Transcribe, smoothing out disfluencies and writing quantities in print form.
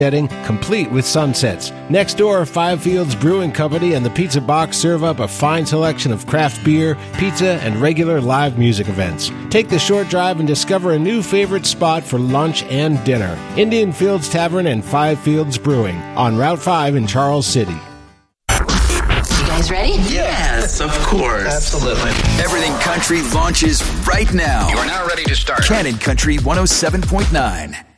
setting, complete with sunsets. Next door, Five Fields Brewing Company and the Pizza Box serve up a fine selection of craft beer, pizza, and regular live music events. Take the short drive and discover a new favorite spot for lunch and dinner. Indian Fields Tavern and Five Fields Brewing on Route 5 in Charles City. You guys ready? Yes, of course. Absolutely. Everything Country launches right now. You are now ready to start. Cannon Country 107.9.